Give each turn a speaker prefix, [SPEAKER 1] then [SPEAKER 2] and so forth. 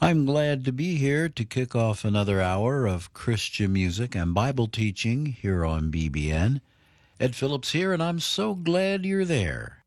[SPEAKER 1] I'm glad to be here to kick off another hour of Christian music and Bible teaching here on BBN. Ed Phillips here, and I'm so glad you're there.